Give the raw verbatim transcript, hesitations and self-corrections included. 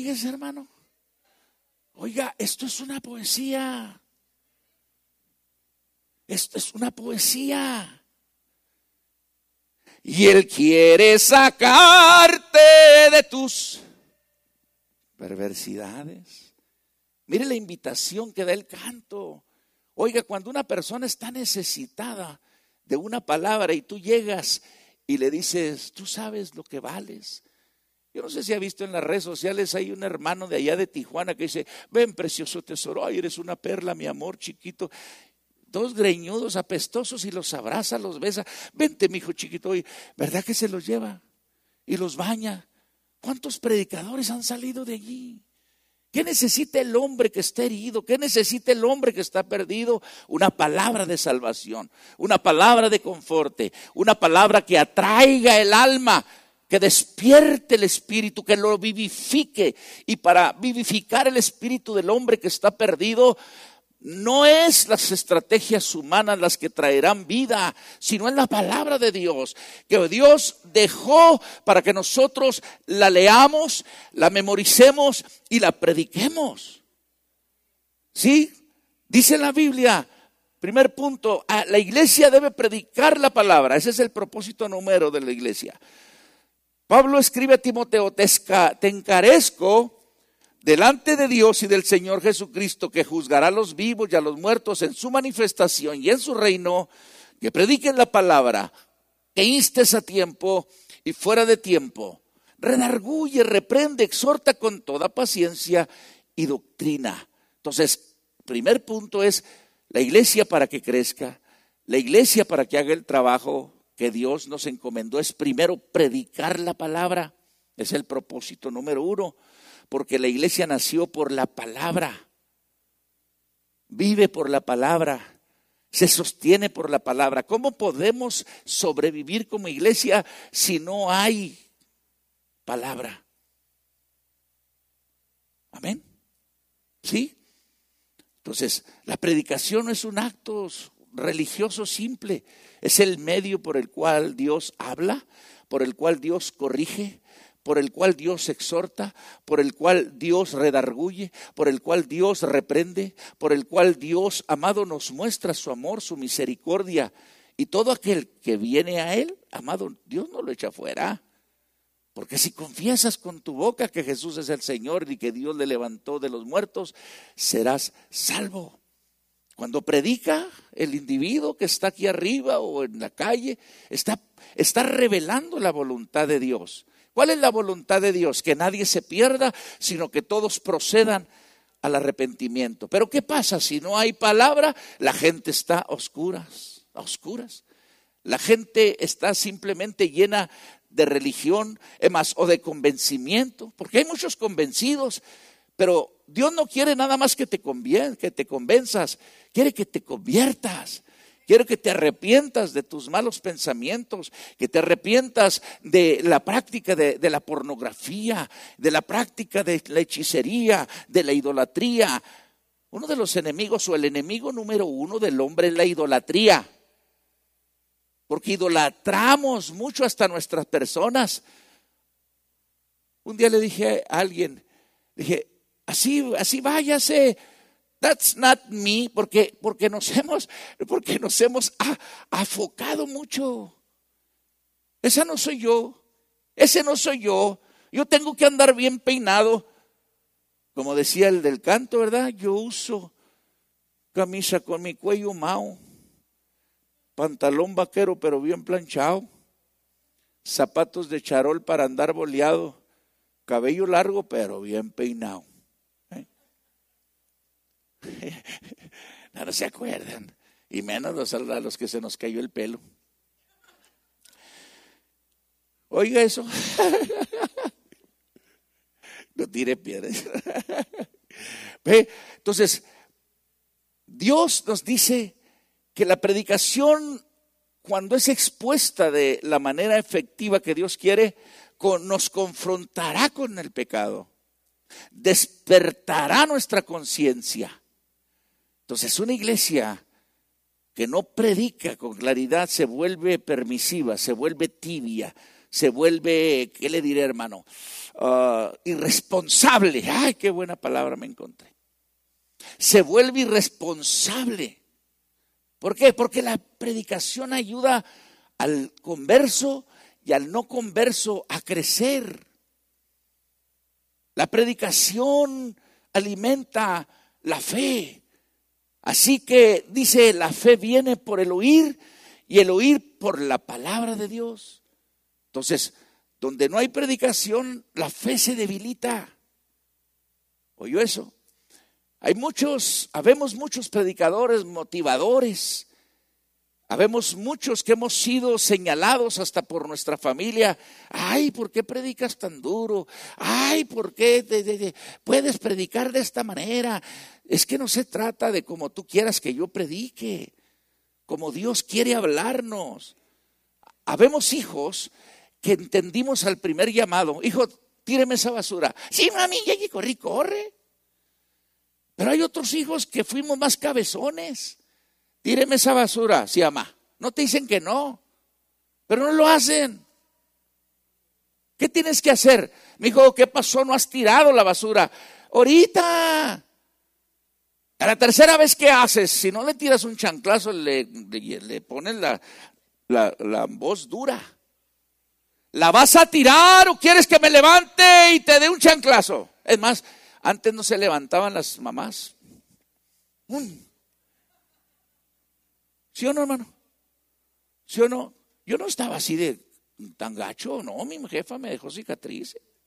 Fíjese, hermano. Oiga, esto es una poesía. Esto es una poesía. Y Él quiere sacarte de tus perversidades. Mire la invitación que da el canto. Oiga, cuando una persona está necesitada de una palabra y tú llegas y le dices, tú sabes lo que vales. Yo no sé si ha visto en las redes sociales, hay un hermano de allá de Tijuana que dice, ven precioso tesoro, ay eres una perla mi amor chiquito. Dos greñudos apestosos y los abraza, los besa. Vente mi hijo chiquito, y ¿verdad que se los lleva? Y los baña. ¿Cuántos predicadores han salido de allí? ¿Qué necesita el hombre que está herido? ¿Qué necesita el hombre que está perdido? Una palabra de salvación, una palabra de conforte, una palabra que atraiga el alma, que despierte el espíritu, que lo vivifique. Y para vivificar el espíritu del hombre que está perdido, no es las estrategias humanas las que traerán vida, sino es la palabra de Dios, que Dios dejó para que nosotros la leamos, la memoricemos y la prediquemos. ¿Sí? Dice la Biblia, primer punto, la iglesia debe predicar la palabra. Ese es el propósito número de la iglesia. Pablo escribe a Timoteo, te, esca, te encarezco delante de Dios y del Señor Jesucristo, que juzgará a los vivos y a los muertos en su manifestación y en su reino, que prediquen la palabra, que instes a tiempo y fuera de tiempo, redarguye, reprende, exhorta con toda paciencia y doctrina. Entonces, primer punto es la iglesia para que crezca, la iglesia para que haga el trabajo que Dios nos encomendó, es primero predicar la palabra, es el propósito número uno. Porque la iglesia nació por la palabra, vive por la palabra, se sostiene por la palabra. ¿Cómo podemos sobrevivir como iglesia si no hay palabra? Amén. ¿Sí? Entonces, la predicación no es un acto religioso simple, es el medio por el cual Dios habla, por el cual Dios corrige, por el cual Dios exhorta, por el cual Dios redarguye, por el cual Dios reprende, por el cual Dios, amado, nos muestra su amor, su misericordia. Y todo aquel que viene a Él, amado, Dios no lo echa fuera. Porque si confiesas con tu boca que Jesús es el Señor y que Dios le levantó de los muertos, serás salvo. Cuando predica, el individuo que está aquí arriba o en la calle, está, está revelando la voluntad de Dios. ¿Cuál es la voluntad de Dios? Que nadie se pierda, sino que todos procedan al arrepentimiento. Pero ¿qué pasa si no hay palabra? La gente está a oscuras, a oscuras. La gente está simplemente llena de religión, es más, o de convencimiento, porque hay muchos convencidos, pero Dios no quiere nada más que te convien, que te convenzas, quiere que te conviertas. Quiero que te arrepientas de tus malos pensamientos, que te arrepientas de la práctica de, de la pornografía, de la práctica de la hechicería, de la idolatría. Uno de los enemigos o el enemigo número uno del hombre es la idolatría. Porque idolatramos mucho hasta nuestras personas. Un día le dije a alguien, dije, así, así váyase. That's not me, porque, porque nos hemos, porque nos hemos a, afocado mucho. Esa no soy yo, ese no soy yo. Yo tengo que andar bien peinado. Como decía el del canto, ¿verdad? Yo uso camisa con mi cuello mao, pantalón vaquero pero bien planchado, zapatos de charol para andar boleado, cabello largo pero bien peinado. No, no se acuerdan, y menos los, a los que se nos cayó el pelo. Oiga eso. No tire piedras. Entonces, Dios nos dice que la predicación, cuando es expuesta de la manera efectiva que Dios quiere, con, nos confrontará con el pecado, despertará nuestra conciencia. Entonces, una iglesia que no predica con claridad se vuelve permisiva, se vuelve tibia, se vuelve, ¿qué le diré, hermano? Uh, irresponsable. Ay, qué buena palabra me encontré. Se vuelve irresponsable. ¿Por qué? Porque la predicación ayuda al converso y al no converso a crecer. La predicación alimenta la fe. Así que dice, la fe viene por el oír y el oír por la palabra de Dios. Entonces, donde no hay predicación, la fe se debilita. ¿Oyó eso? Hay muchos, habemos muchos predicadores, motivadores. Habemos muchos que hemos sido señalados hasta por nuestra familia. Ay, ¿por qué predicas tan duro? Ay, ¿por qué de, de, de, puedes predicar de esta manera? Es que no se trata de como tú quieras que yo predique, como Dios quiere hablarnos. Habemos hijos que entendimos al primer llamado. Hijo, tíreme esa basura. Sí, mami, ya que corrí, corre. Pero hay otros hijos que fuimos más cabezones. Tíreme esa basura, sí, mamá. No te dicen que no, pero no lo hacen. ¿Qué tienes que hacer? Mi hijo, ¿qué pasó? No has tirado la basura. Ahorita. A la tercera vez que haces, si no le tiras un chanclazo, le, le, le pones la, la, la voz dura. ¿La vas a tirar o quieres que me levante y te dé un chanclazo? Es más, antes no se levantaban las mamás. ¡Um! ¿Sí o no, hermano? ¿Sí o no? Yo no estaba así de tan gacho, no, mi jefa me dejó cicatrices.